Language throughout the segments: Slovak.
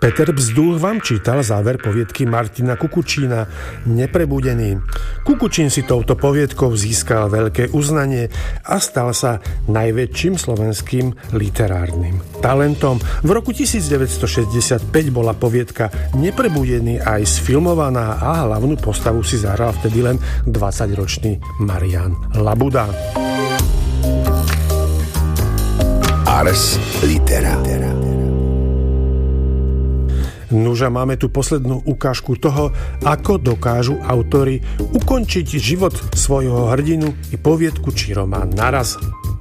Peter Bzdúch vám čítal záver poviedky Martina Kukučína Neprebudený. Kukučín si touto poviedkou získal veľké uznanie a stal sa najväčším slovenským literárnym talentom. V roku 1965 bola poviedka Neprebudený aj sfilmovaná a hlavnú postavu si zahral vtedy len 20-ročný Marián Labuda. Ars Litera. Nuža, máme tu poslednú ukážku toho, ako dokážu autori ukončiť život svojho hrdinu i poviedku či román naraz.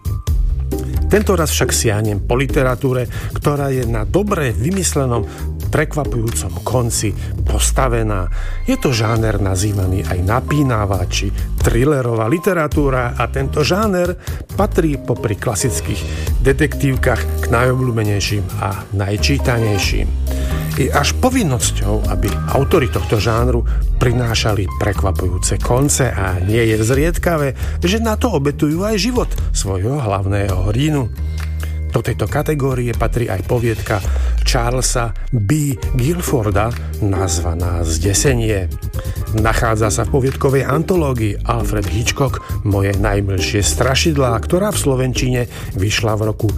Tento raz však siahnem po literatúre, ktorá je na dobre vymyslenom, prekvapujúcom konci postavená. Je to žáner nazývaný aj napínavá či thrillerová literatúra a tento žáner patrí popri klasických detektívkach k najobľúbenejším a najčítanejším. Je až povinnosťou, aby autori tohto žánru prinášali prekvapujúce konce a nie je zriedkavé, že na to obetujú aj život svojho hlavného hrdinu. Do tejto kategórie patrí aj poviedka Charlesa B. Guilforda nazvaná Zdesenie. Nachádza sa v poviedkovej antológii Alfred Hitchcock Moje najmilšie strašidlá, ktorá v slovenčine vyšla v roku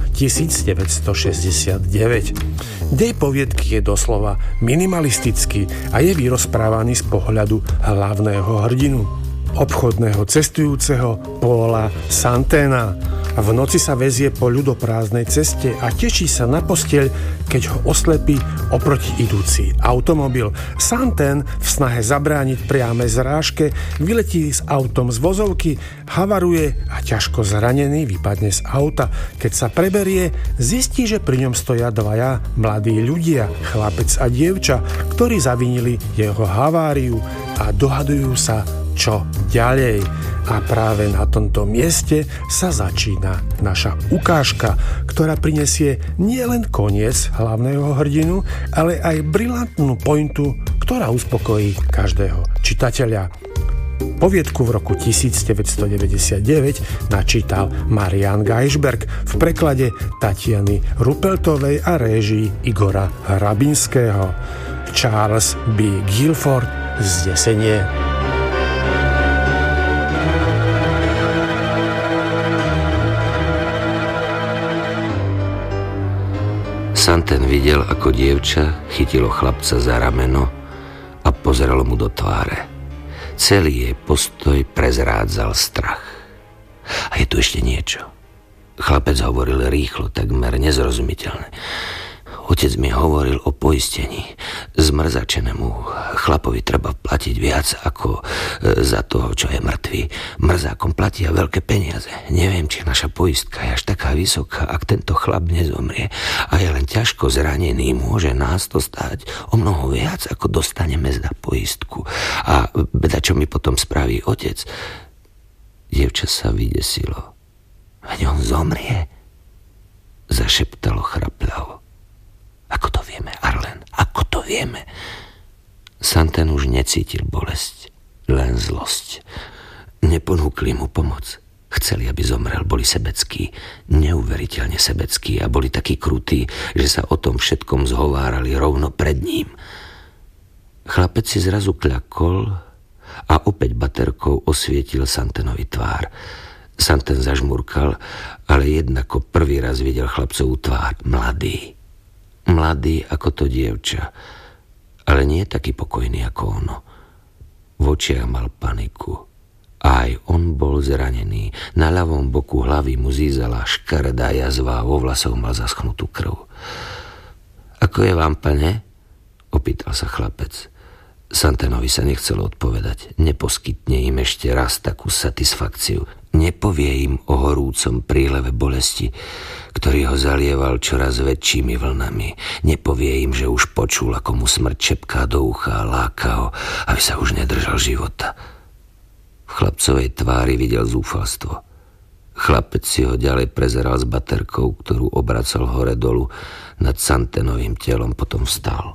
1969. Dej poviedky je doslova minimalistický a je vyrozprávaný z pohľadu hlavného hrdinu, obchodného cestujúceho Paula Santena. V noci sa vezie po ľudoprázdnej ceste a teší sa na posteľ, keď ho oslepí oproti idúci automobil. Santen v snahe zabrániť priame zrážke vyletí s autom z vozovky, havaruje a ťažko zranený vypadne z auta. Keď sa preberie, zistí, že pri ňom stoja dvaja mladí ľudia, chlapec a dievča, ktorí zavinili jeho haváriu a dohadujú sa, čo ďalej. A práve na tomto mieste sa začína naša ukážka, ktorá prinesie nielen koniec hlavného hrdinu, ale aj brilantnú pointu, ktorá uspokojí každého čitateľa. Poviedku v roku 1999 načítal Marián Geisberg v preklade Tatiany Rupeltovej a réžii Igora Hrabinského. Charles B. Guilford Zdesenie. Santen videl, ako dievča chytilo chlapca za rameno a pozeralo mu do tváre. Celý jej postoj prezrádzal strach. A je tu ešte niečo. Chlapec hovoril rýchlo, takmer nezrozumiteľne. Otec mi hovoril o poistení. Zmrzačenému chlapovi treba platiť viac ako za toho, čo je mŕtvý. Mrzákom platia veľké peniaze. Neviem, či naša poistka je až taká vysoká, ak tento chlap nezomrie. A je len ťažko zranený, môže nás to stáť o mnoho viac, ako dostaneme za poistku. A beda, čo mi potom spraví otec? Dievča sa vydesilo. Veď on zomrie, zašeptalo chrapľavo. Ako to vieme, Arlen? Ako to vieme? Santen už necítil bolesť, len zlosť. Neponúkli mu pomoc. Chceli, aby zomrel, boli sebeckí, neuveriteľne sebeckí a boli takí krutí, že sa o tom všetkom zhovárali rovno pred ním. Chlapec si zrazu kľakol a opäť baterkou osvietil Santenovi tvár. Santen zažmurkal, ale jednako prvý raz videl chlapcovú tvár. Mladý ako to dievča, ale nie taký pokojný ako ono. V očiach mal paniku. Aj on bol zranený. Na ľavom boku hlavy mu zízala škaredá jazva a vo vlasoch mal zaschnutú krv. Ako je vám, pane? Opýtal sa chlapec. Santenovi sa nechcelo odpovedať. Neposkytne im ešte raz takú satisfakciu. Nepovie im o horúcom príleve bolesti, ktorý ho zalieval čoraz väčšími vlnami. Nepovie im, že už počul, ako mu smrť šepká do ucha a láka ho, aby sa už nedržal života. V chlapcovej tvári videl zúfalstvo. Chlapec si ho ďalej prezeral s baterkou, ktorú obracal hore dolu nad Santenovým telom, potom vstal.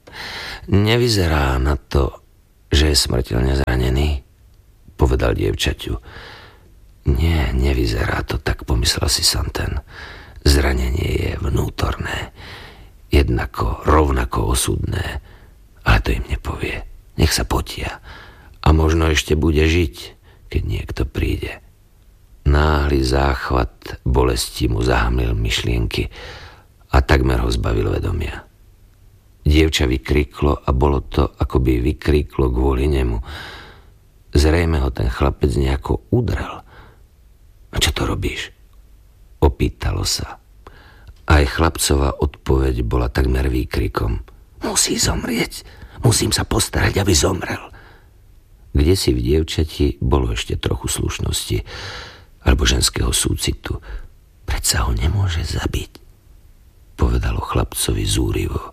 Nevyzerá na to, že je smrteľne zranený, povedal dievčaťu. Nie, nevyzerá to tak, pomyslel si Santen. Zranenie je vnútorné. Je rovnako osudné. Ale to im nepovie. Nech sa potia. A možno ešte bude žiť, keď niekto príde. Náhly záchvat bolesti mu zahamlil myšlienky a takmer ho zbavil vedomia. Dievča vykríklo a bolo to, ako by vykríklo kvôli nemu. Zrejme ho ten chlapec nejako udrel. A čo to robíš? Opýtalo sa. Aj chlapcová odpoveď bola takmer výkrikom. Musí zomrieť. Musím sa postarať, aby zomrel. Kdesi v dievčati bolo ešte trochu slušnosti alebo ženského súcitu. Predsa ho nemôže zabiť, povedalo chlapcovi zúrivo.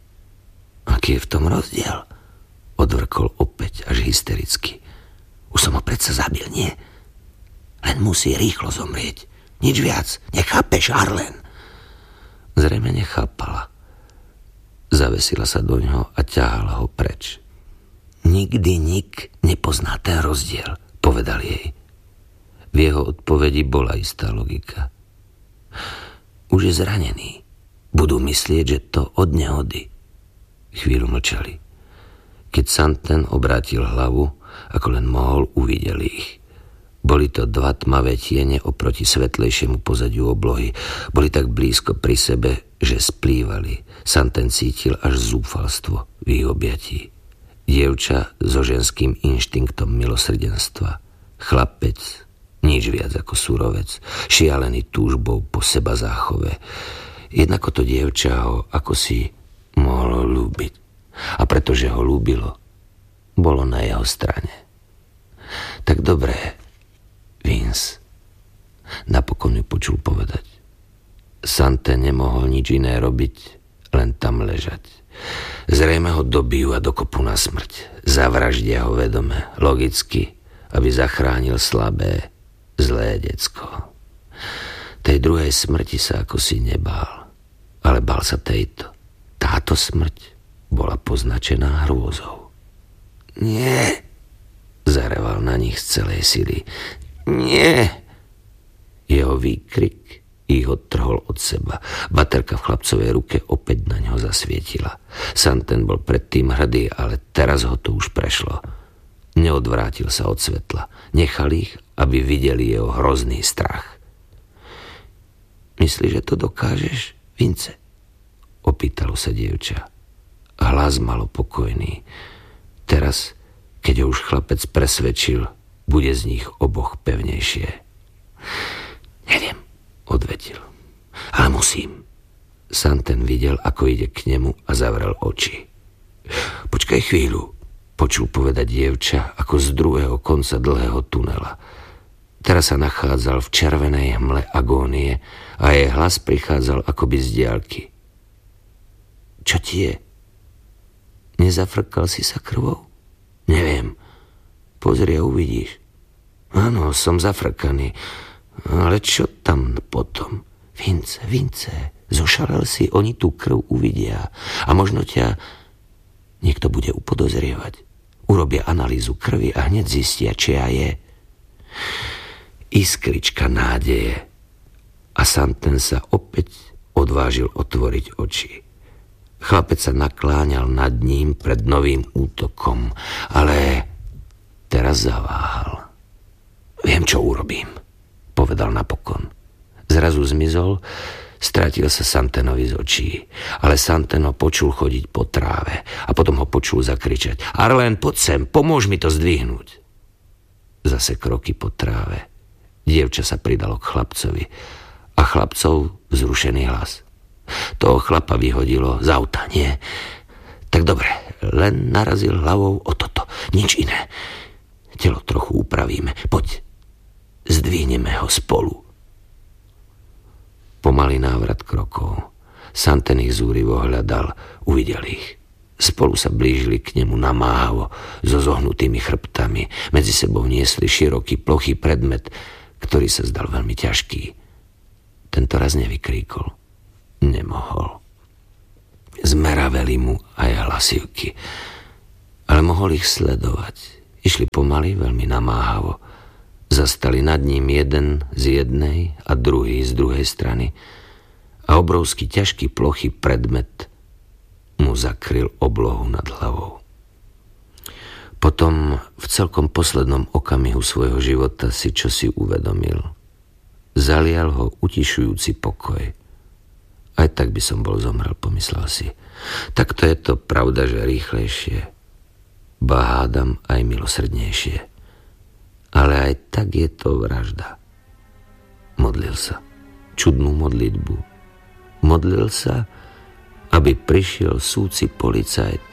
Aký je v tom rozdiel? Odvrkol opäť až hystericky. Už som ho predsa zabil, nie? Len musí rýchlo zomrieť. Nič viac. Nechápeš, Arlen? Zrejme nechápala. Zavesila sa do ňoho a ťahala ho preč. Nikdy nik nepozná ten rozdiel, povedal jej. V jeho odpovedi bola istá logika. Už je zranený. Budú myslieť, že to od nehody. Chvíľu mlčali. Keď Santen obrátil hlavu, ako len mohol, uvidel ich. Boli to dva tmavé tiene oproti svetlejšiemu pozadiu oblohy. Boli tak blízko pri sebe, že splývali. Santen cítil až zúfalstvo v ich objatí. Dievča so ženským inštinktom milosrdenstva. Chlapec, nič viac ako surovec, šialený túžbou po seba záchove. Jednako to dievča ho ako si mohlo ľúbiť. A pretože ho ľúbilo, bolo na jeho strane. Tak dobré, Vince, napokon ju počul povedať. Sante nemohol nič iné robiť, len tam ležať. Zrejme ho dobijú a dokopú na smrť. Zavraždia ho vedome, logicky, aby zachránil slabé, zlé decko. Tej druhej smrti sa ako si nebál, ale bál sa tejto. Táto smrť bola poznačená hrôzou. Nie, zareval na nich z celej sily. Nie! Jeho výkrik ich odtrhol od seba. Baterka v chlapcovej ruke opäť na ňo zasvietila. Santen bol predtým hrdý, ale teraz ho to už prešlo. Neodvrátil sa od svetla. Nechal ich, aby videli jeho hrozný strach. Myslíš, že to dokážeš, Vince? Opýtalo sa dievča. Hlas malo pokojný. Teraz, keď ho už chlapec presvedčil, bude z nich oboch pevnejšie. Neviem, odvetil. Ale musím. Santen videl, ako ide k nemu a zavrel oči. Počkaj chvíľu, počul povedať dievča, ako z druhého konca dlhého tunela. Teraz sa nachádzal v červenej hmle agónie a jej hlas prichádzal akoby z diaľky. Čo ti je? Nezafrkal si sa krvou? Neviem. Pozri a uvidíš. Áno, som zafrkaný. Ale čo tam potom? Vince, zošalel si, oni tú krv uvidia. A možno ťa niekto bude upodozrievať. Urobia analýzu krvi a hneď zistia, čia je. Iskrička nádeje. A Santen sa opäť odvážil otvoriť oči. Chlapec sa nakláňal nad ním pred novým útokom, ale teraz zaváhal. Viem, čo urobím, povedal napokon. Zrazu zmizol, stratil sa Santenovi z očí, ale Santen ho počul chodiť po tráve a potom ho počul zakričať. Arlen, poď sem, pomôž mi to zdvihnúť. Zase kroky po tráve. Dievča sa pridalo k chlapcovi a chlapcov vzrušený hlas. Toho chlapa vyhodilo z auta, nie? Tak dobre, len narazil hlavou o toto, nič iné. Telo trochu upravíme, poď, zdvihneme ho spolu. Pomalý návrat krokov. Santen ich zúrivo hľadal, uvidel ich. Spolu sa blížili k nemu namáhavo, so zohnutými chrbtami. Medzi sebou niesli široký, plochý predmet, ktorý sa zdal veľmi ťažký. Tento raz nevykríkol. Nemohol. Zmeraveli mu aj hlasivky, ale mohol ich sledovať. Išli pomaly, veľmi namáhavo. Zastali nad ním jeden z jednej a druhý z druhej strany a obrovský ťažký plochý predmet mu zakryl oblohu nad hlavou. Potom v celkom poslednom okamihu svojho života si čosi uvedomil. Zalial ho utišujúci pokoj. Aj tak by som bol zomrel, pomyslel si. Takto je to pravda, že rýchlejšie, ba hádam aj milosrdnejšie. Ale aj tak je to vražda. Modlil sa. Čudnú modlitbu. Modlil sa, aby prišiel súci policajt